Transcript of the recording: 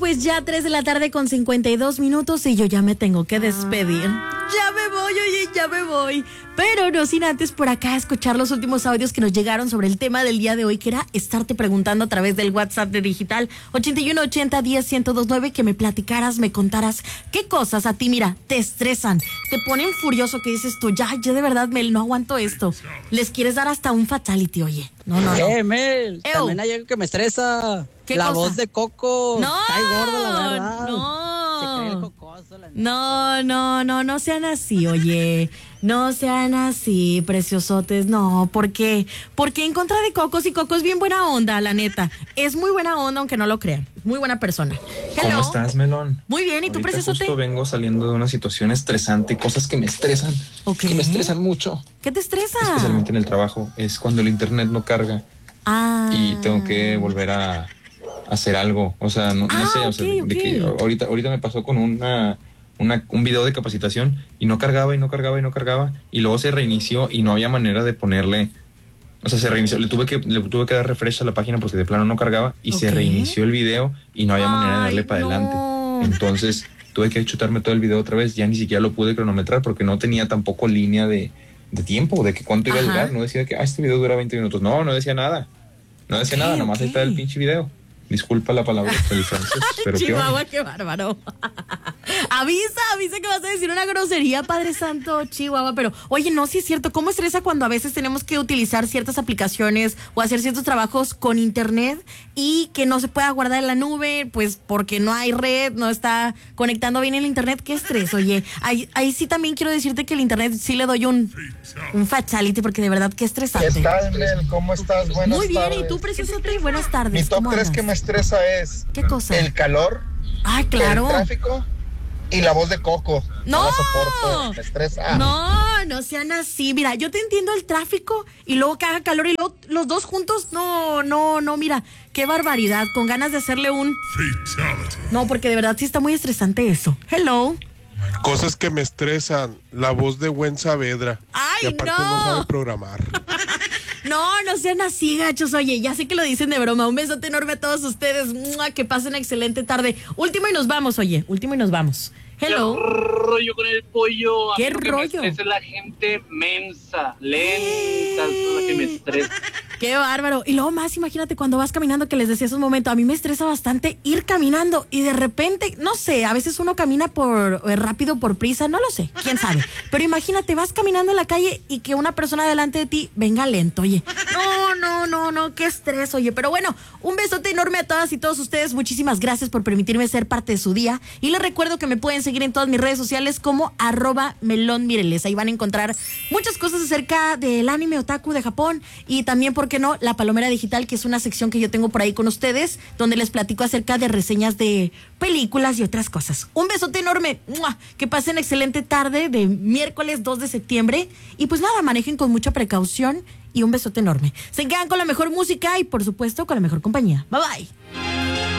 pues ya 3 de la tarde con 52 minutos y yo ya me tengo que despedir. Ya me voy, oye, ya me voy. Pero no sin antes por acá escuchar los últimos audios que nos llegaron sobre el tema del día de hoy, que era estarte preguntando a través del WhatsApp de Digital 8180101029, que me platicaras, me contaras qué cosas a ti, mira, te estresan, te ponen furioso, que dices tú, ya de verdad, Mel, no aguanto esto. Les quieres dar hasta un fatality, oye. No. Mel, también hay algo que me estresa. ¿Qué la cosa? Voz de Coco. No, está gordo, la verdad. no. Se cree el cocoso, la neta. No sean así, oye. No sean así, preciosotes. No, ¿por qué? Porque en contra de Coco, si Coco es bien buena onda, la neta. Es muy buena onda, aunque no lo crean. Muy buena persona. Hello. ¿Cómo estás, Melón? Muy bien, ¿y tú, Ahorita preciosote? justo vengo saliendo de una situación estresante, cosas que me estresan, Ok. que me estresan mucho, ¿Qué te estresa? especialmente en el trabajo. Es cuando el internet no carga y tengo que volver a hacer algo. O sea, no sé, o sea, de que ahorita me pasó con un video de capacitación y no cargaba y luego se reinició y no había manera de ponerle, o sea, se reinició, le tuve que dar refresh a la página porque de plano no cargaba y se reinició el video y no había manera de darle para adelante. Entonces tuve que chutarme todo el video otra vez, ya ni siquiera lo pude cronometrar porque no tenía tampoco línea de tiempo, de que cuánto iba a durar. No decía que este video dura 20 minutos, no decía nada, nomás ahí está el pinche video. Disculpa la palabra del francés, pero Chihuahua, qué bárbaro. Avisa que vas a decir una grosería, Padre Santo, Chihuahua. Pero, oye, no, sí es cierto. ¿Cómo estresa cuando a veces tenemos que utilizar ciertas aplicaciones o hacer ciertos trabajos con internet y que no se pueda guardar en la nube, pues porque no hay red, no está conectando bien el internet? Qué estrés, oye. Ahí sí también quiero decirte que el internet sí le doy un fatality, porque de verdad qué estresante. ¿Qué tal, Mel? ¿Cómo estás? Buenas Muy bien, tardes. ¿y tú, preciosote? Buenas tardes. Mi top ¿Cómo 3 andas? que me estresa es ¿Qué cosa? el calor, Ay, claro. el tráfico y la voz de Coco. ¡No! la soporto, me estresa. No sean así. Mira, yo te entiendo el tráfico y luego que haga calor y luego los dos juntos. No, mira, qué barbaridad. Con ganas de hacerle un fatality. No, porque de verdad sí está muy estresante eso. Hello. Cosas que me estresan, la voz de Gwen Saavedra. ¡Ay, y aparte no! no sabe programar. No sean así, gachos. Oye, ya sé que lo dicen de broma. Un besote enorme a todos ustedes. ¡Mua! Que pasen excelente tarde. Último y nos vamos, oye. Hello. ¿Qué rollo con el pollo? ¿Qué A mí lo que rollo? me estresa es la gente mensa, lenta, es la que me estresa. Qué bárbaro. Y luego más, imagínate cuando vas caminando, que les decía hace un momento, a mí me estresa bastante ir caminando y de repente, no sé, a veces uno camina por rápido, por prisa, no lo sé, quién sabe. Pero imagínate, vas caminando en la calle y que una persona delante de ti venga lento, oye. No, qué estrés, oye. Pero bueno, un besote enorme a todas y todos ustedes. Muchísimas gracias por permitirme ser parte de su día. Y les recuerdo que me pueden seguir en todas mis redes sociales como @melonmireles. Ahí van a encontrar muchas cosas acerca del anime otaku de Japón y también, ¿por qué no?, La Palomera Digital, que es una sección que yo tengo por ahí con ustedes, donde les platico acerca de reseñas de películas y otras cosas. Un besote enorme. ¡Mua! Que pasen excelente tarde de miércoles 2 de septiembre. Y pues nada, manejen con mucha precaución y un besote enorme. Se quedan con la mejor música y por supuesto con la mejor compañía. Bye bye.